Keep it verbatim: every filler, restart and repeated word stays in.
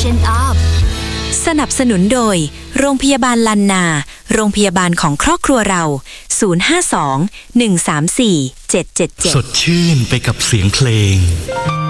Freshen Up สนับสนุนโดยโรงพยาบาลลันนาโรงพยาบาลของครอบครัวเราศูนย์ ห้า สอง หนึ่ง สาม สี่ เจ็ด เจ็ด เจ็ดสดชื่นไปกับเสียงเพลง